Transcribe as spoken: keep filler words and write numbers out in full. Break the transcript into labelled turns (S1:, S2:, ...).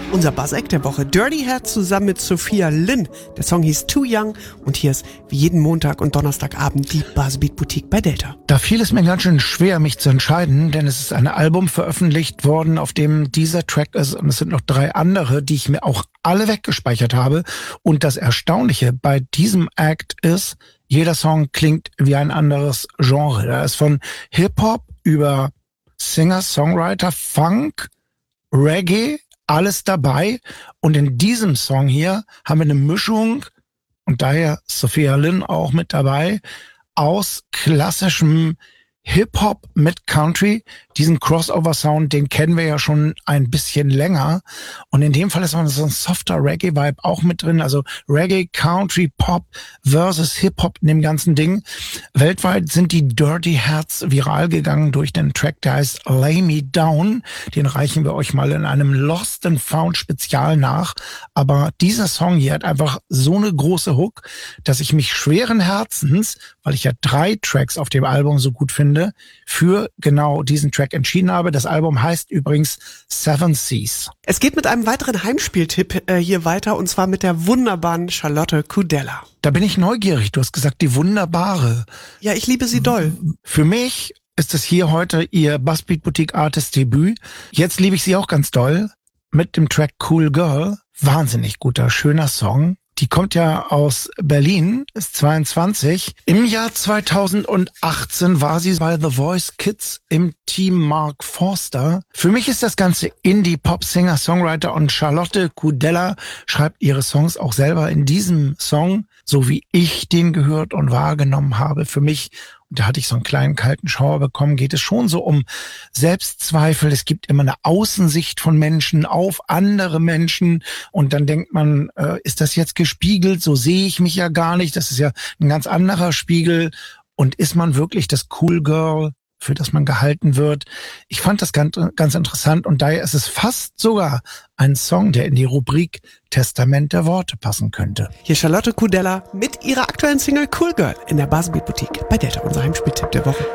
S1: Unser Buzz-Act der Woche. Dirty Head zusammen mit Sophia Lynn. Der Song hieß Too Young und hier ist wie jeden Montag und Donnerstagabend die Buzzbeat Boutique bei Delta.
S2: Da fiel es mir ganz schön schwer, mich zu entscheiden, denn es ist ein Album veröffentlicht worden, auf dem dieser Track ist und es sind noch drei andere, die ich mir auch alle weggespeichert habe. Und das Erstaunliche bei diesem Act ist, jeder Song klingt wie ein anderes Genre. Da ist von Hip-Hop über Singer, Songwriter, Funk, Reggae, alles dabei. Und in diesem Song hier haben wir eine Mischung, und daher Sophia Lynn auch mit dabei, aus klassischem Hip-Hop mit Country. Diesen Crossover-Sound, den kennen wir ja schon ein bisschen länger. Und in dem Fall ist so ein softer Reggae-Vibe auch mit drin. Also Reggae, Country, Pop versus Hip-Hop in dem ganzen Ding. Weltweit sind die Dirty Heads viral gegangen durch den Track, der heißt Lay Me Down. Den reichen wir euch mal in einem Lost and Found Spezial nach. Aber dieser Song hier hat einfach so eine große Hook, dass ich mich schweren Herzens, weil ich ja drei Tracks auf dem Album so gut finde, für genau diesen Track entschieden habe. Das Album heißt übrigens Seven Seas.
S1: Es geht mit einem weiteren Heimspieltipp äh, hier weiter und zwar mit der wunderbaren Charlotte Kudella.
S2: Da bin ich neugierig. Du hast gesagt, die wunderbare.
S1: Ja, ich liebe sie doll.
S2: Für mich ist es hier heute ihr Buzzbeat Boutique Artist Debüt. Jetzt liebe ich sie auch ganz doll mit dem Track Cool Girl. Wahnsinnig guter, schöner Song. Die kommt ja aus Berlin, ist zweiundzwanzig. Im Jahr zweitausendachtzehn war sie bei The Voice Kids im Team Mark Forster. Für mich ist das Ganze Indie-Pop-Singer, Songwriter und Charlotte Kudella schreibt ihre Songs auch selber in diesem Song, so wie ich den gehört und wahrgenommen habe. Für mich, und da hatte ich so einen kleinen kalten Schauer bekommen, geht es schon so um Selbstzweifel. Es gibt immer eine Außensicht von Menschen auf andere Menschen und dann denkt man, äh, ist das jetzt gespiegelt? So sehe ich mich ja gar nicht. Das ist ja ein ganz anderer Spiegel. Und ist man wirklich das Cool Girl, für das man gehalten wird? Ich fand das ganz, ganz interessant und daher ist es fast sogar ein Song, der in die Rubrik Testament der Worte passen könnte.
S1: Hier Charlotte Kudella mit ihrer aktuellen Single Cool Girl in der Buzzbeat Boutique bei Delta, unser Heimspieltipp der Woche.